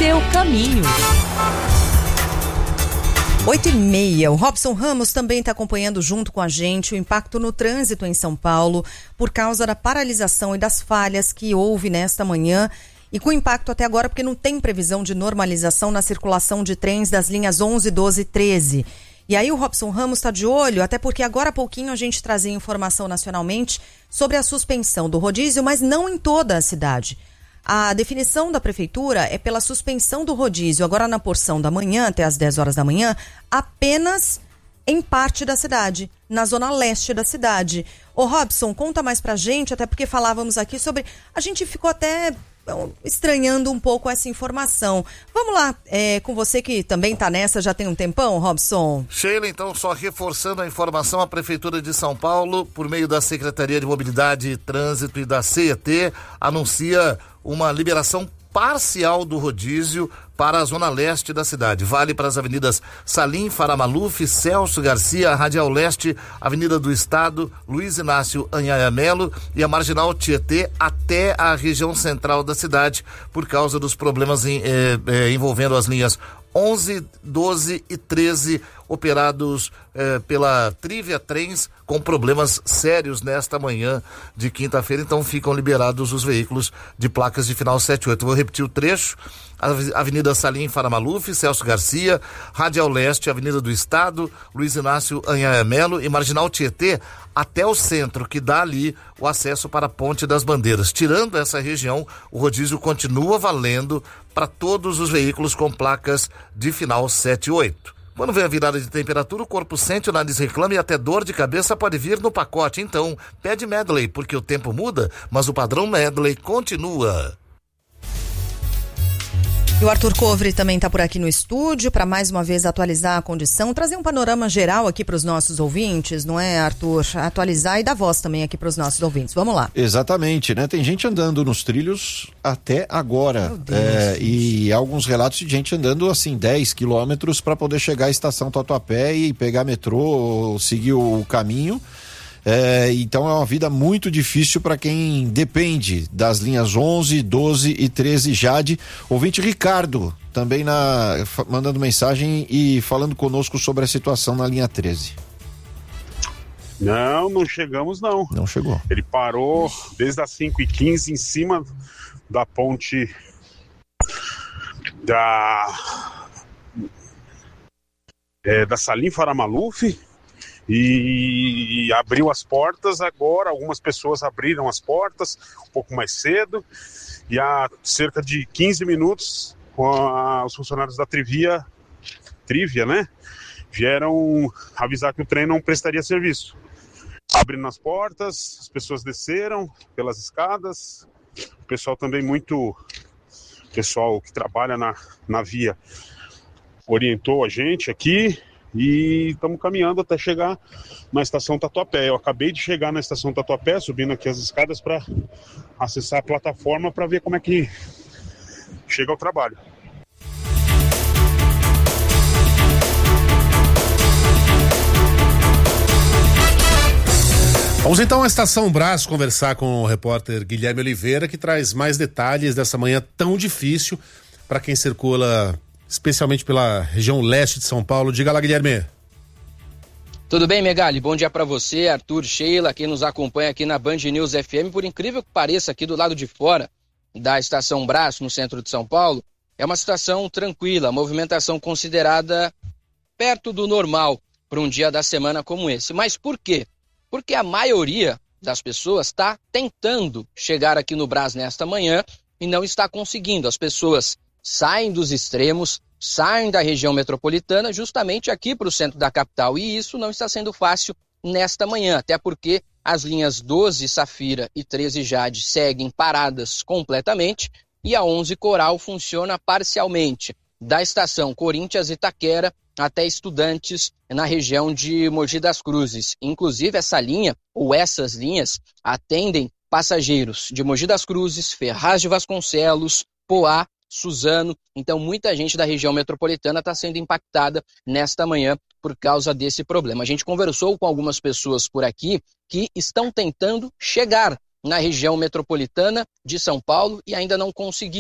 seu caminho. 8h30. O Robson Ramos também está acompanhando junto com a gente o impacto no trânsito em São Paulo por causa da paralisação e das falhas que houve nesta manhã e com impacto até agora porque não tem previsão de normalização na circulação de trens das linhas 11, 12 e 13. E aí o Robson Ramos está de olho, até porque agora há pouquinho a gente trazia informação nacionalmente sobre a suspensão do rodízio, mas não em toda a cidade. A definição da prefeitura é pela suspensão do rodízio, agora na porção da manhã, até às 10 horas da manhã, apenas em parte da cidade, na zona leste da cidade. Ô Robson, conta mais pra gente, até porque falávamos aqui sobre... A gente ficou até estranhando um pouco essa informação. Vamos lá, com você que também tá nessa, já tem um tempão, Robson? Sheila, então, só reforçando a informação, a Prefeitura de São Paulo, por meio da Secretaria de Mobilidade e Trânsito e da CET, anuncia uma liberação parcial do rodízio para a zona leste da cidade. Vale para as avenidas Salim, Faramaluf, Celso Garcia, Radial Leste, Avenida do Estado, Luiz Inácio Anhaia Melo e a Marginal Tietê até a região central da cidade, por causa dos problemas envolvendo as linhas 11, 12 e 13, operados pela Trivia Trens, com problemas sérios nesta manhã de quinta-feira. Então ficam liberados os veículos de placas de final 78. Vou repetir o trecho: Avenida Salim Faramaluf, Celso Garcia, Radial Leste, Avenida do Estado, Luiz Inácio Anhaia Melo e Marginal Tietê até o centro, que dá ali o acesso para a Ponte das Bandeiras. Tirando essa região, o rodízio continua valendo para todos os veículos com placas de final 78. Quando vem a virada de temperatura, o corpo sente, o nariz reclama e até dor de cabeça pode vir no pacote. Então, pede Medley, porque o tempo muda, mas o padrão Medley continua. E o Arthur Covre também está por aqui no estúdio para mais uma vez atualizar a condição, trazer um panorama geral aqui para os nossos ouvintes, não é, Arthur? Atualizar e dar voz também aqui para os nossos ouvintes. Vamos lá. Exatamente, né? Tem gente andando nos trilhos até agora. Meu Deus, e alguns relatos de gente andando assim 10 quilômetros para poder chegar à estação Tatuapé e pegar metrô ou seguir o caminho. Então é uma vida muito difícil para quem depende das linhas 11, 12 e 13. Jade, ouvinte Ricardo também mandando mensagem e falando conosco sobre a situação na linha 13. Não chegamos não. Não chegou. Ele parou desde as 5h15 em cima da ponte da Salim Faramaluf e abriu as portas agora. Algumas pessoas abriram as portas um pouco mais cedo e há cerca de 15 minutos os funcionários da Trivia, né, vieram avisar que o trem não prestaria serviço. Abrindo as portas, as pessoas desceram pelas escadas, o pessoal também pessoal que trabalha na via orientou a gente aqui. E estamos caminhando até chegar na estação Tatuapé. Eu acabei de chegar na estação Tatuapé, subindo aqui as escadas para acessar a plataforma para ver como é que chega ao trabalho. Vamos então à Estação Brás conversar com o repórter Guilherme Oliveira, que traz mais detalhes dessa manhã tão difícil para quem circula especialmente pela região leste de São Paulo. Diga lá, Guilherme. Tudo bem, Megali? Bom dia para você, Arthur, Sheila, quem nos acompanha aqui na Band News FM. Por incrível que pareça, aqui do lado de fora da Estação Brás, no centro de São Paulo, é uma situação tranquila, movimentação considerada perto do normal para um dia da semana como esse. Mas por quê? Porque a maioria das pessoas está tentando chegar aqui no Brás nesta manhã e não está conseguindo. As pessoas saem dos extremos, saem da região metropolitana justamente aqui para o centro da capital, e isso não está sendo fácil nesta manhã, até porque as linhas 12 Safira e 13 Jade seguem paradas completamente e a 11 Coral funciona parcialmente, da estação Corinthians Itaquera até Estudantes na região de Mogi das Cruzes. Inclusive essa linha, ou essas linhas, atendem passageiros de Mogi das Cruzes, Ferraz de Vasconcelos, Poá, Suzano. Então muita gente da região metropolitana está sendo impactada nesta manhã por causa desse problema. A gente conversou com algumas pessoas por aqui que estão tentando chegar na região metropolitana de São Paulo e ainda não conseguiram.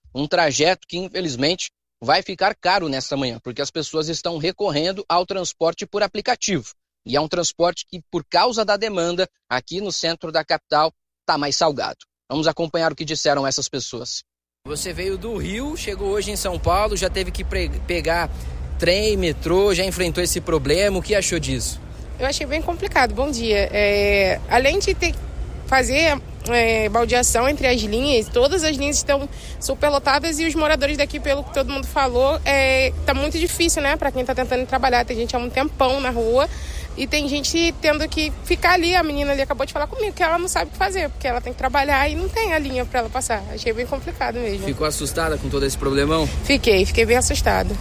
Um trajeto que, infelizmente, vai ficar caro nesta manhã, porque as pessoas estão recorrendo ao transporte por aplicativo. E é um transporte que, por causa da demanda, aqui no centro da capital, está mais salgado. Vamos acompanhar o que disseram essas pessoas. Você veio do Rio, chegou hoje em São Paulo, já teve que pegar trem, metrô, já enfrentou esse problema. O que achou disso? Eu achei bem complicado. Bom dia. Além de ter que fazer baldeação entre as linhas, todas as linhas estão superlotadas e os moradores daqui, pelo que todo mundo falou, tá muito difícil, né? Para quem tá tentando trabalhar. Tem gente há um tempão na rua e tem gente tendo que ficar ali. A menina ali acabou de falar comigo que ela não sabe o que fazer, porque ela tem que trabalhar e não tem a linha para ela passar. Achei bem complicado mesmo. Ficou assustada com todo esse problemão? Fiquei bem assustada.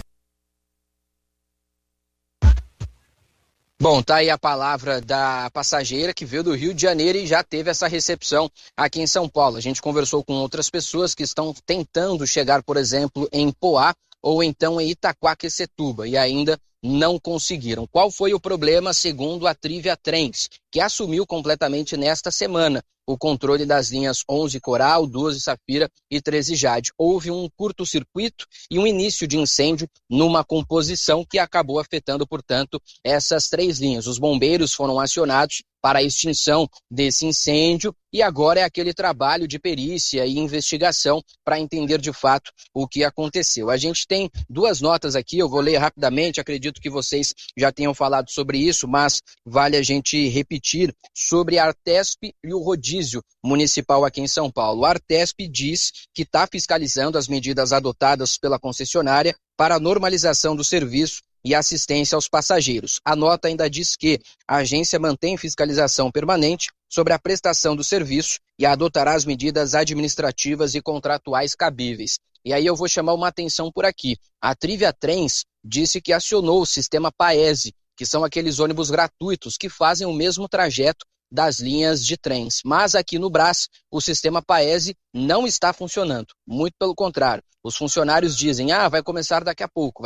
Bom, tá aí a palavra da passageira que veio do Rio de Janeiro e já teve essa recepção aqui em São Paulo. A gente conversou com outras pessoas que estão tentando chegar, por exemplo, em Poá ou então em Itaquaquecetuba e ainda não conseguiram. Qual foi o problema, segundo a Trivia Trens, que assumiu completamente nesta semana o controle das linhas 11 Coral, 12 Safira e 13 Jade? Houve um curto-circuito e um início de incêndio numa composição que acabou afetando, portanto, essas 3 linhas. Os bombeiros foram acionados para a extinção desse incêndio e agora é aquele trabalho de perícia e investigação para entender de fato o que aconteceu. A gente tem 2 notas aqui, eu vou ler rapidamente, acredito que vocês já tenham falado sobre isso, mas vale a gente repetir sobre a Artesp e o rodízio municipal aqui em São Paulo. A Artesp diz que está fiscalizando as medidas adotadas pela concessionária para a normalização do serviço e assistência aos passageiros. A nota ainda diz que a agência mantém fiscalização permanente sobre a prestação do serviço e adotará as medidas administrativas e contratuais cabíveis. E aí eu vou chamar uma atenção por aqui. A Trivia Trens disse que acionou o sistema Paese, que são aqueles ônibus gratuitos que fazem o mesmo trajeto das linhas de trens. Mas aqui no Brás, o sistema Paese não está funcionando. Muito pelo contrário. Os funcionários dizem, vai começar daqui a pouco,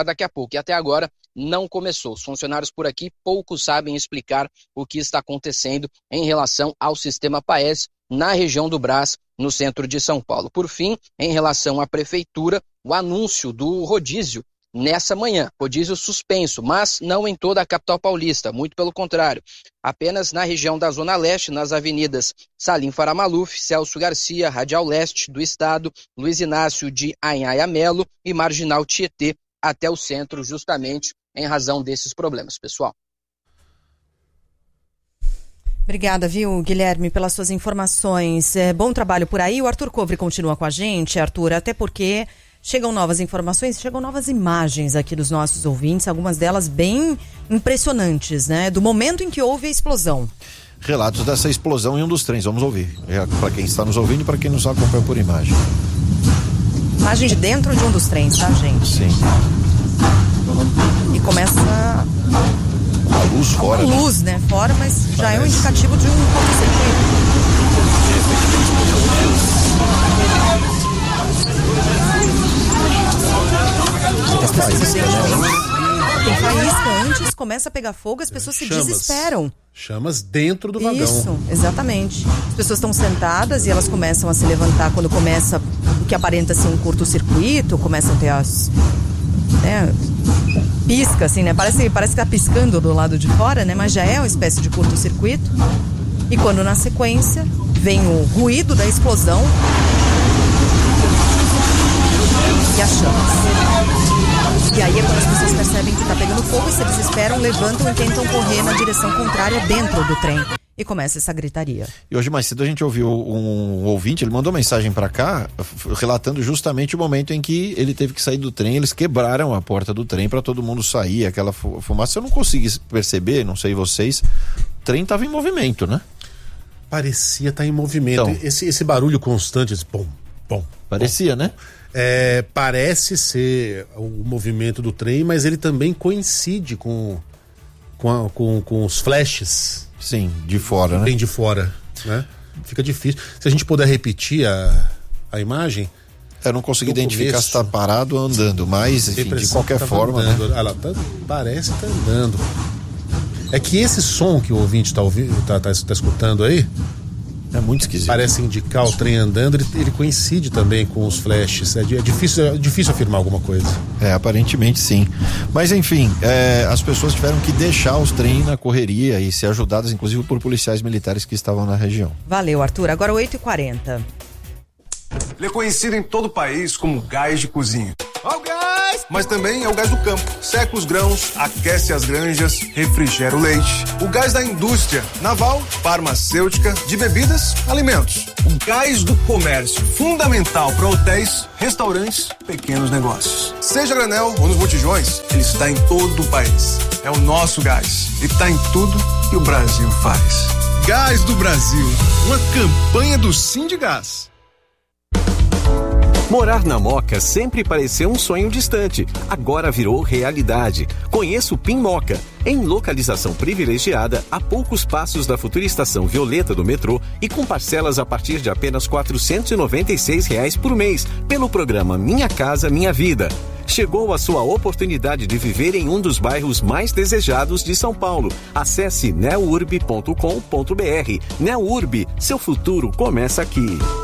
e até agora não começou. Os funcionários por aqui pouco sabem explicar o que está acontecendo em relação ao sistema Paese na região do Brás, no centro de São Paulo. Por fim, em relação à prefeitura, o anúncio do rodízio nessa manhã, rodízio suspenso, mas não em toda a capital paulista, muito pelo contrário. Apenas na região da Zona Leste, nas avenidas Salim Faramaluf, Celso Garcia, Radial Leste do Estado, Luiz Inácio de Anhaia Melo e Marginal Tietê, até o centro, justamente em razão desses problemas, pessoal. Obrigada, viu, Guilherme, pelas suas informações. Bom trabalho por aí. O Arthur Covre continua com a gente, Arthur, até porque chegam novas informações, chegam novas imagens aqui dos nossos ouvintes, algumas delas bem impressionantes, né? Do momento em que houve a explosão. Relatos dessa explosão em um dos trens, vamos ouvir. Para quem está nos ouvindo e para quem nos acompanha por imagem. Imagem de dentro de um dos trens, tá, gente? Sim. E começa a luz fora. Luz, né? Fora, mas já é um indicativo de um curto-circuito. As pessoas tem faísca antes, começa a pegar fogo, as pessoas se desesperam. Chamas dentro do vagão. Isso, exatamente. As pessoas estão sentadas e elas começam a se levantar quando começa o que aparenta ser um curto-circuito, começam a ter as... pisca, assim, né? Parece que tá piscando do lado de fora, né? Mas já é uma espécie de curto-circuito. E quando na sequência vem o ruído da explosão e as chamas. E aí é quando as pessoas percebem que tá pegando fogo e se desesperam, levantam e tentam correr na direção contrária dentro do trem. E começa essa gritaria. E hoje mais cedo a gente ouviu um ouvinte, ele mandou mensagem para cá, relatando justamente o momento em que ele teve que sair do trem, eles quebraram a porta do trem para todo mundo sair, aquela fumaça. Eu não consegui perceber, não sei vocês, o trem tava em movimento, né? Parecia estar em movimento. Então, esse barulho constante, esse pom, pom. Parecia, pom, né? Parece ser o movimento do trem, mas ele também coincide com os flashes. Sim, de fora, né? Bem de fora, né? Fica difícil. Se a gente puder repetir a imagem... Eu não consegui identificar se está parado ou andando, mas, enfim, de qualquer forma... Andando, né? Parece que está andando. É que esse som que o ouvinte está escutando aí, É muito esquisito. Parece indicar o trem andando, ele coincide também com os flashes. É difícil afirmar alguma coisa. Aparentemente sim. Mas enfim, as pessoas tiveram que deixar os trens na correria e ser ajudadas, inclusive, por policiais militares que estavam na região. Valeu, Arthur. Agora 8h40. Ele é conhecido em todo o país como gás de cozinha. Ó o gás! Mas também é o gás do campo. Seca os grãos, aquece as granjas, refrigera o leite. O gás da indústria naval, farmacêutica, de bebidas, alimentos. O gás do comércio, fundamental para hotéis, restaurantes, pequenos negócios. Seja granel ou nos botijões, ele está em todo o país. É o nosso gás e está em tudo que o Brasil faz. Gás do Brasil, uma campanha do Sindigás. Morar na Moca sempre pareceu um sonho distante, agora virou realidade. Conheça o PIN Moca, em localização privilegiada, a poucos passos da futura estação Violeta do metrô e com parcelas a partir de apenas R$ 496 por mês, pelo programa Minha Casa Minha Vida. Chegou a sua oportunidade de viver em um dos bairros mais desejados de São Paulo. Acesse neurb.com.br. Neurb, seu futuro começa aqui.